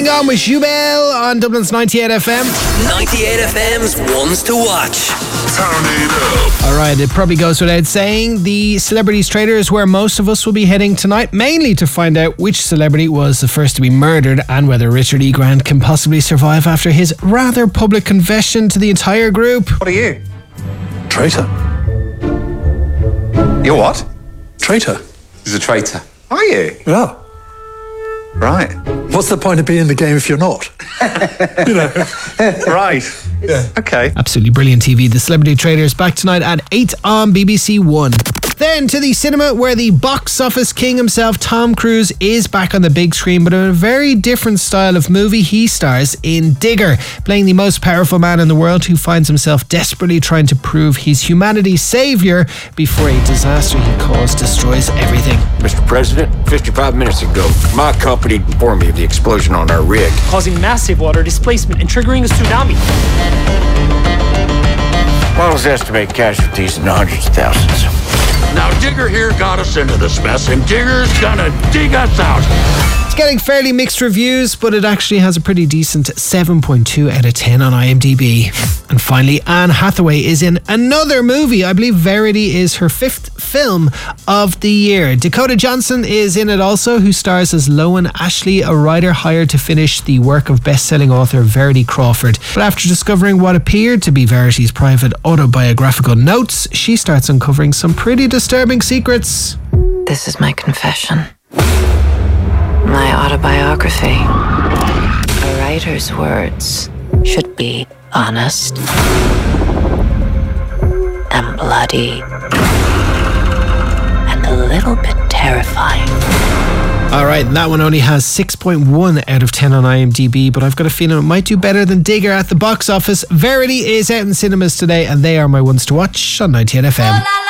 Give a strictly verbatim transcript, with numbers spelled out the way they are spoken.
On with Jubel on Dublin's ninety-eight F M. ninety-eight F M's ones to watch. Turn it up. Alright, it probably goes without saying, the Celebrities Trader is where most of us will be heading tonight, mainly to find out which celebrity was the first to be murdered and whether Richard E. Grant can possibly survive after his rather public confession to the entire group. What are you? Traitor. You're what? Traitor. He's a traitor. Are you? Yeah. Right. What's the point of being in the game if you're not? You know. Right. Yeah. Okay. Absolutely brilliant T V. The Celebrity Trader is back tonight at eight on B B C One. Then to the cinema, where the box office king himself, Tom Cruise, is back on the big screen, but in a very different style of movie. He stars in Digger, playing the most powerful man in the world who finds himself desperately trying to prove he's humanity's saviour before a disaster he caused destroys everything. Mister President, fifty-five minutes ago, my company informed me of the explosion on our rig, causing massive water displacement and triggering a tsunami. Models estimate casualties in the hundreds of thousands. Now Digger here got us into this mess, and Digger's gonna dig us out. It's getting fairly mixed reviews, but it actually has a pretty decent seven point two out of ten on IMDb. And finally, Anne Hathaway is in another movie. I believe Verity is her fifth film of the year. Dakota Johnson is in it also, who stars as Loan Ashley, a writer hired to finish the work of best-selling author Verity Crawford. But after discovering what appeared to be Verity's private autobiographical notes, she starts uncovering some pretty disturbing secrets. This is my confession. My autobiography. A writer's words should be honest and bloody and a little bit terrifying. Alright, that one only has six point one out of ten on IMDb, but I've got a feeling it might do better than Digger at the box office. Verity is out in cinemas today, and they are my ones to watch on ninety-eight F M.